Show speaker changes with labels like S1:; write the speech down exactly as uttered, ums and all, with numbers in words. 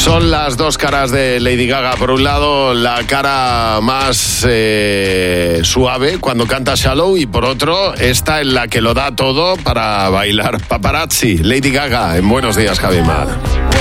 S1: Son las dos caras de Lady Gaga. Por un lado, la cara más eh, suave cuando canta Shallow, y por otro, esta en la que lo da todo para bailar Paparazzi. Lady Gaga en Buenos Días, Javi Mar.